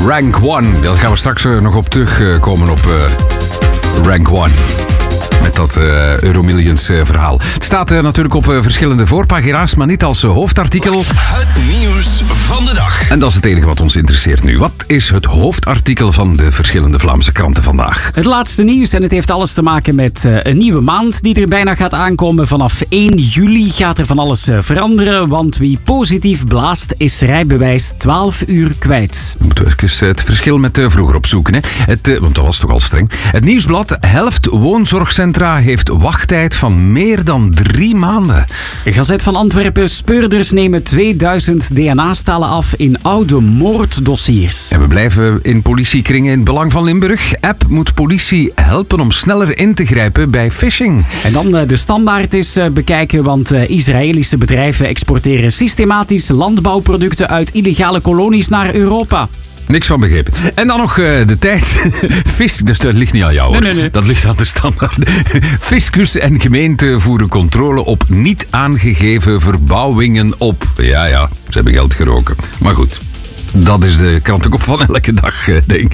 Rank 1. Daar gaan we straks nog op terugkomen op Rank 1. Met dat Euromillions verhaal. Het staat natuurlijk op verschillende voorpagina's, maar niet als hoofdartikel. Het nieuws van de dag. En dat is het enige wat ons interesseert nu. Wat is het hoofdartikel van de verschillende Vlaamse kranten vandaag? Het laatste nieuws, en het heeft alles te maken met een nieuwe maand die er bijna gaat aankomen. Vanaf 1 juli gaat er van alles veranderen, want wie positief blaast is rijbewijs 12 uur kwijt. Dan moeten we even het verschil met vroeger opzoeken. Hè? Want dat was toch al streng. Het nieuwsblad: helft woonzorgcentra heeft wachttijd van meer dan 3 maanden. Gazet van Antwerpen: speurders nemen 2000 DNA-stalen af in oude moorddossiers. En we blijven in politiekringen in het belang van Limburg. App moet politie helpen om sneller in te grijpen bij phishing. En dan de Standaard is bekijken, want Israëlische bedrijven exporteren systematisch landbouwproducten uit illegale kolonies naar Europa. Niks van begrepen. En dan nog de tijd. Dus dat ligt niet aan jou, hoor. Nee. Dat ligt aan de Standaard. Fiscus en gemeente voeren controle op niet aangegeven verbouwingen op. Ja, ze hebben geld geroken. Maar goed, dat is de krantenkop van elke dag, denk ik.